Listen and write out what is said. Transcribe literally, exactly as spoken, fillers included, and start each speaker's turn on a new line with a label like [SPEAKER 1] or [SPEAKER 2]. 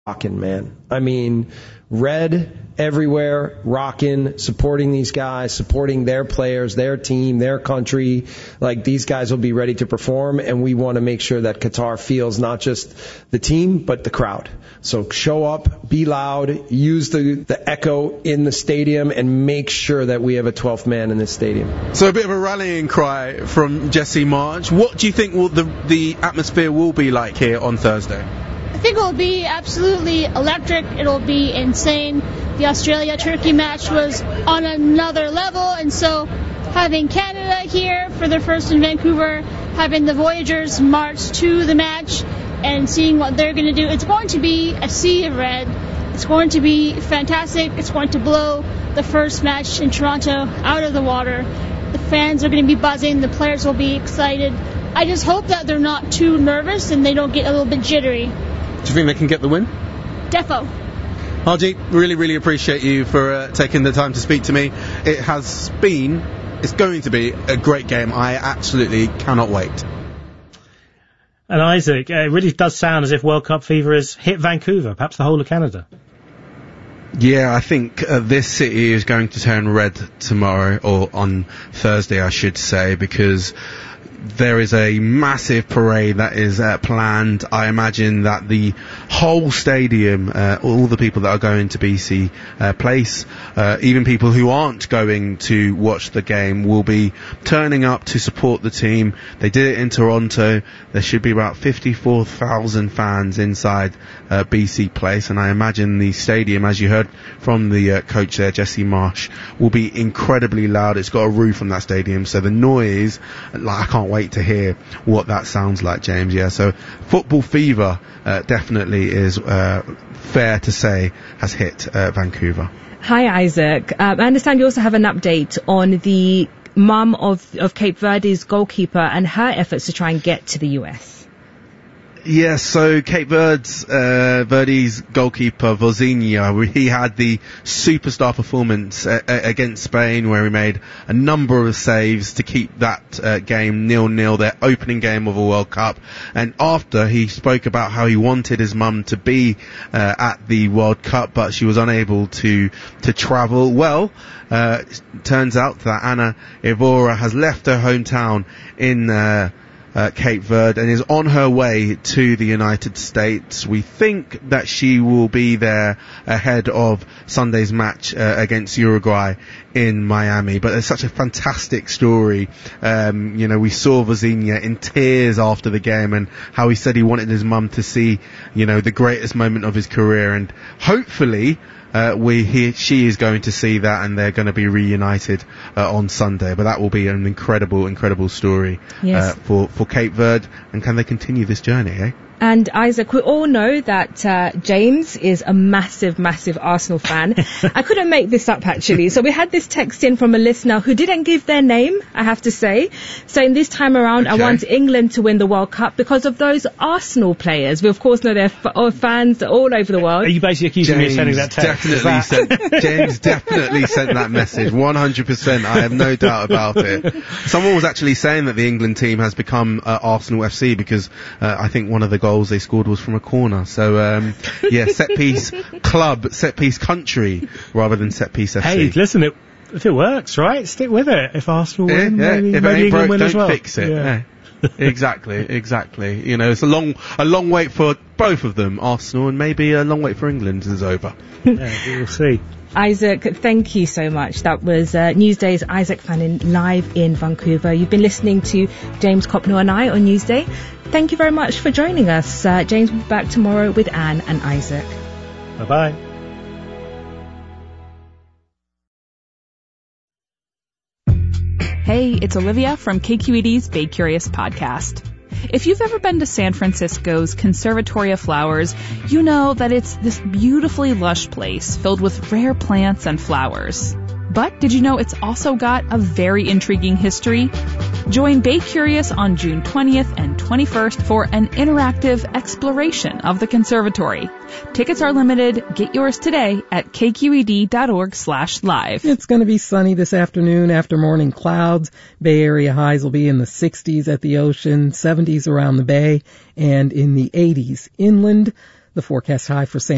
[SPEAKER 1] rocking, man. I mean, red everywhere, rocking, supporting these guys, supporting their players, their team, their country. Like, these guys will be ready to perform, and we want to make sure that Qatar feels not just the team, but the crowd. So show up, be loud, use the, the echo in the stadium, and make sure that we have a twelfth man in this stadium.
[SPEAKER 2] So a bit of a rallying cry from Jesse Marsch. What do you think will the, the atmosphere will be like here on Thursday?
[SPEAKER 3] I think it will be absolutely electric. It'll be insane. The Australia-Turkey match was on another level, and so having Canada here for their first in Vancouver, having the Voyagers march to the match and seeing what they're going to do, it's going to be a sea of red. It's going to be fantastic. It's going to blow the first match in Toronto out of the water. The fans are going to be buzzing. The players will be excited. I just hope that they're not too nervous and they don't get a little bit jittery.
[SPEAKER 2] Do you think they can get the win?
[SPEAKER 3] Defo.
[SPEAKER 2] Harjeet, really, really appreciate you for uh, taking the time to speak to me. It has been, it's going to be a great game. I absolutely cannot wait.
[SPEAKER 4] And Isaac, it really does sound as if World Cup fever has hit Vancouver, perhaps the whole of Canada.
[SPEAKER 2] Yeah, I think uh, this city is going to turn red tomorrow, or on Thursday, I should say, because there is a massive parade that is uh, planned. I imagine that the whole stadium, uh, all the people that are going to B C uh, Place, uh, even people who aren't going to watch the game, will be turning up to support the team. They did it in Toronto. There should be about fifty-four thousand fans inside uh, B C Place, and I imagine the stadium, as you heard from the uh, coach there, Jesse Marsch, will be incredibly loud. It's got a roof on that stadium, so the noise, like, I can't wait to hear what that sounds like, James. Yeah, so football fever uh, definitely is uh, fair to say has hit uh, Vancouver.
[SPEAKER 5] Hi, Isaac. Um, I understand you also have an update on the mum of, of Cape Verde's goalkeeper and her efforts to try and get to the U S.
[SPEAKER 2] Yeah, so Cape Verde's, uh, Verde's goalkeeper, Vozinha, he had the superstar performance uh, against Spain, where he made a number of saves to keep that uh, game nil nil, their opening game of a World Cup. And after, he spoke about how he wanted his mum to be uh, at the World Cup, but she was unable to to travel. Well, uh, it turns out that Ana Evora has left her hometown in uh Uh, Cape Verde and is on her way to the United States. We think that she will be there ahead of Sunday's match uh, against Uruguay in Miami. But it's such a fantastic story. Um, you know, we saw Vozinha in tears after the game, and how he said he wanted his mum to see, you know, the greatest moment of his career, and hopefully Uh, we, he, she is going to see that, and they're going to be reunited uh, on Sunday. But that will be an incredible, incredible story
[SPEAKER 5] yes.
[SPEAKER 2] uh, for for Cape Verde. And can they continue this journey, eh?
[SPEAKER 5] And Isaac, we all know that uh, James is a massive, massive Arsenal fan. I couldn't make this up, actually. So we had this text in from a listener who didn't give their name, I have to say, saying this time around, okay, I want England to win the World Cup because of those Arsenal players. We, of course, know they're f- fans all over the world.
[SPEAKER 4] Are you basically accusing
[SPEAKER 2] James
[SPEAKER 4] me of sending that text?
[SPEAKER 2] Definitely
[SPEAKER 4] that?
[SPEAKER 2] sent, James definitely sent that message, one hundred percent. I have no doubt about it. Someone was actually saying that the England team has become uh, Arsenal F C because uh, I think one of the goals they scored was from a corner. So, um, yeah, set-piece club, set-piece country, rather than set-piece F C.
[SPEAKER 4] Hey, listen, it, if it works, right, stick with it. If Arsenal
[SPEAKER 2] yeah,
[SPEAKER 4] win,
[SPEAKER 2] yeah.
[SPEAKER 4] maybe,
[SPEAKER 2] if
[SPEAKER 4] maybe
[SPEAKER 2] it ain't
[SPEAKER 4] England
[SPEAKER 2] broke,
[SPEAKER 4] win
[SPEAKER 2] don't
[SPEAKER 4] as well.
[SPEAKER 2] fix it.
[SPEAKER 4] Yeah.
[SPEAKER 2] Yeah. exactly, exactly. You know, it's a long, a long wait for both of them, Arsenal, and maybe a long wait for England is over.
[SPEAKER 4] Yeah, we'll see.
[SPEAKER 5] Isaac, thank you so much. That was uh, Newsday's Isaac Fannin live in Vancouver. You've been listening to James Copnell and I on Newsday. Thank you very much for joining us. Uh, James will be back tomorrow with Anne and Isaac.
[SPEAKER 4] Bye-bye.
[SPEAKER 6] Hey, it's Olivia from K Q E D's Bay Curious podcast. If you've ever been to San Francisco's Conservatory of Flowers, you know that it's this beautifully lush place filled with rare plants and flowers. But did you know it's also got a very intriguing history? Join Bay Curious on June twentieth and twenty-first for an interactive exploration of the conservatory. Tickets are limited. Get yours today at k q e d dot org slash live.
[SPEAKER 7] It's going to be sunny this afternoon after morning clouds. Bay Area highs will be in the sixties at the ocean, seventies around the bay, and in the eighties inland. The forecast high for San